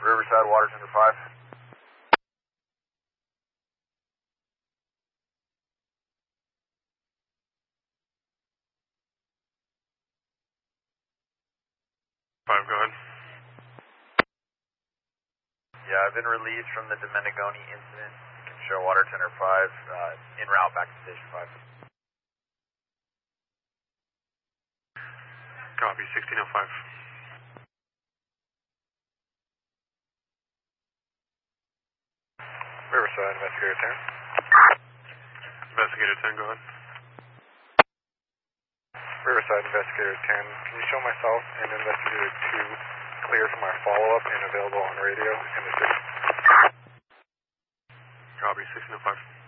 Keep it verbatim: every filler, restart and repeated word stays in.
Riverside, Water Center five. five, go ahead. Yeah, I've been released from the Domenigoni incident. You can show Water Center five, uh, en route back to Station five. Copy, sixteen oh five. Riverside, Investigator ten. Investigator ten, go ahead. Riverside, Investigator ten. Can you show myself and Investigator two clear for my follow-up and available on radio in the city? Copy, sixteen oh five.